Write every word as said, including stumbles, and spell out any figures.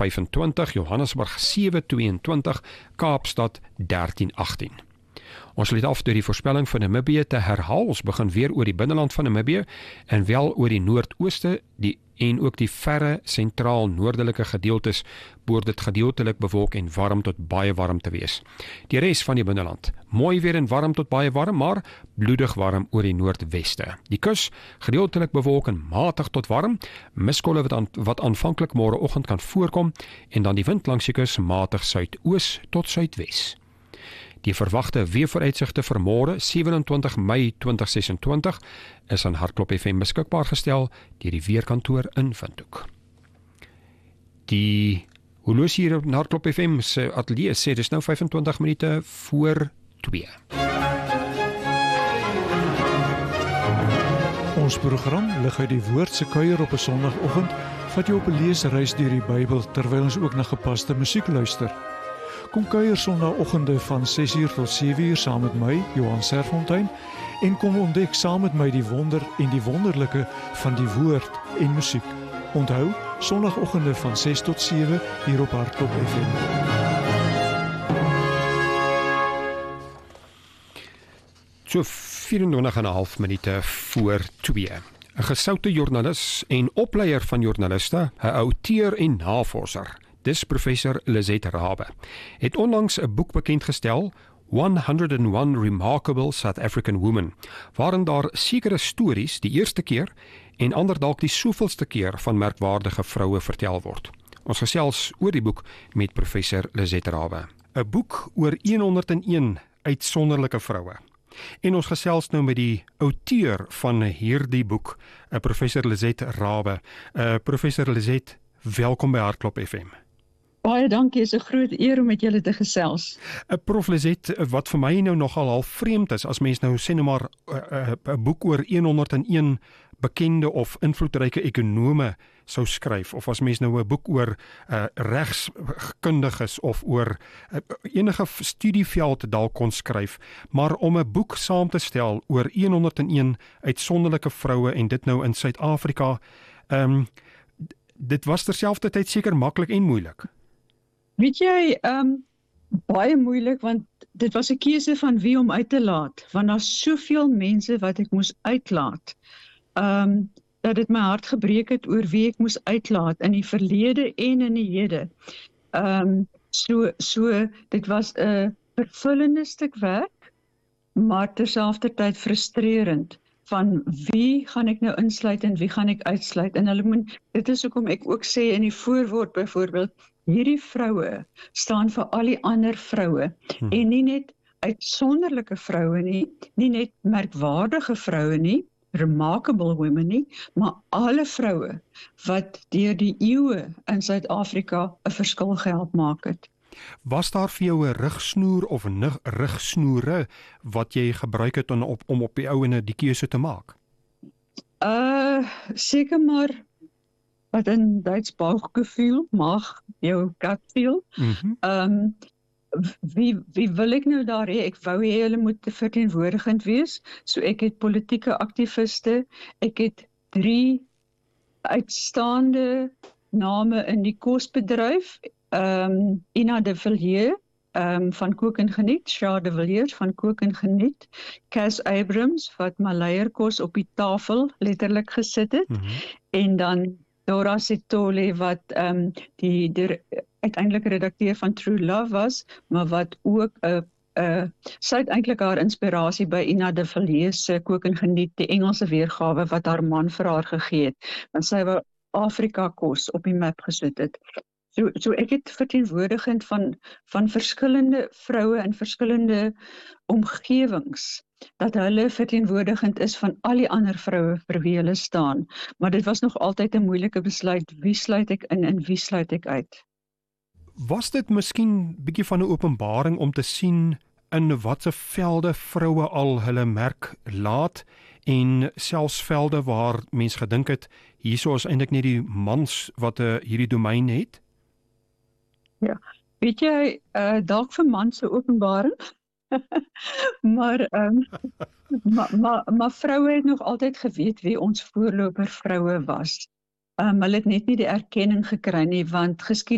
vyfentwintig, Johannesburg sewe tweeëntwintig, Kaapstad dertien agtien. Ons leed af deur die voorspelling van Namibië te herhaal. Ons begin weer oor die binneland van Namibië en wel oor die noordooste die, en ook die verre sentraal-noordelike gedeeltes behoort dit gedeeltelik bewolk en warm tot baie warm te wees. Die res van die binneland, mooi weer en warm tot baie warm, maar bloedig warm oor die noordweste. Die kus, gedeeltelik bewolk en matig tot warm, miskolle wat, aan, wat aanvanklik môreoggend kan voorkom, en dan die wind langs die kus matig suidoos tot suidwes. Die verwagte weervooruitsigte vir môre, sewenentwintig Mei twintig sesentwintig, is aan Hartklop F M beskikbaar gestel deur die weerkantoor in Windhoek. Die horlosie hier op Hartklop F M se ateljee sê dis nou vyfentwintig minute voor twee. Ons program lig uit die woord se kuier op 'n Sondagoggend, vat jou op 'n leesreis deur die Bybel terwyl ons ook na gepaste musiek luister. Kom kuier Sondagoggende van ses uur tot sewe uur saam met my, Johan Serfontein, en kom ontdek saam met my die wonder en die wonderlike van die woord en musiek. Onthou, Sondagoggende van ses tot sewe hier op Hartklop F M. So vyfentwintig en 'n half minute voor twee. 'n Gesoute joernalis en opleier van joernaliste, 'n outeur en navorser, dis professor Lizette Rabbe, het onlangs 'n boek bekendgestel, honderd en een Remarkable South African Women, waarin daar sekere stories die eerste keer en ander dalk die soveelste keer van merkwaardige vroue vertel word. Ons gesels oor die boek met professor Lizette Rabbe. 'n Boek oor honderd en een uitsonderlike vroue. En ons gesels nou met die outeur van hierdie boek, professor Lizette Rabbe. Uh, professor Lizette, welkom by Hartklop F M. Baie dankie, is 'n groot eer om met julle te gesels. Uh, Prof Lizette, wat vir my nou nogal half vreemd is, as mens nou sê nou maar 'n uh, uh, boek oor honderd en een bekende of invloedryke ekonome sou skryf, of as mens nou 'n boek oor uh, regskundiges of oor uh, enige studieveld dalk kon skryf, maar om 'n boek saam te stel oor honderd en een uitsonderlike vroue en dit nou in Suid-Afrika, um, dit was terselfdertyd seker maklik en moeilik. Weet jy, um, baie moeilik, want dit was 'n keuse van wie om uit te laat, want daar's soveel mense wat ek moes uitlaat, um, dat dit my hart gebreek het oor wie ek moes uitlaat, in die verlede en in die hede. Um, so, so, dit was 'n vervullende stuk werk, maar terselfdertyd frustrerend, van wie gaan ek nou insluit en wie gaan ek uitsluit, en hulle moet, dit is hoekom ek ook sê in die voorwoord byvoorbeeld, hierdie vroue staan vir al die ander vroue, hmm. en nie net uitsonderlike vroue nie, nie net merkwaardige vroue nie, remarkable women nie, maar alle vroue wat deur die eeue in Suid-Afrika 'n verskil gehelp maak het. Was daar vir jou 'n rigsnoer of 'n rigsnoere wat jy gebruik het om op, om op die ouene die keuse te maak? Uh, seker maar wat in Duits Bauchgefühl, mag jou gutfeel. Mm-hmm. Um, wie, wie wil ek nou daar hê? Ek wou hê hulle moet verteenwoordigend wees. So ek het politieke aktiviste, ek het drie uitstaande name in die kosbedryf, um, Ina de Villiers, um, van Kook en Geniet, Sha de Villiers van Kook en Geniet, Cas Abrams wat Malaierkos op die tafel letterlik gesit het, mm-hmm. en dan Dora Sitole wat um, die, die uiteindelik redakteur van True Love was, maar wat ook 'n uh, uh, sy het eintlik haar inspirasie by Ina de Villiers se Kook en Geniet, die Engelse weergawe wat haar man vir haar gegee het, want sy wou Afrika kos op die map gesit het. So, so ek het verteenwoordigend van, van verskillende vroue in verskillende omgewings, dat hulle verteenwoordigend is van al die ander vroue vir wie hulle staan. Maar dit was nog altyd 'n moeilike besluit, wie sluit ek in en wie sluit ek uit? Was dit miskien bietjie van 'n openbaring om te sien in watse velde vroue al hulle merk laat, en selfs velde waar mens gedink het, hierso is eintlik net die mans wat uh, hierdie domein het? Ja, weet jy, uh, dalk vir mans se openbaring, maar, um, maar, maar, maar vroue het nog altyd geweet wie ons voorloper vroue was. Um, hulle het net nie die erkenning gekry nie, want geskiedenis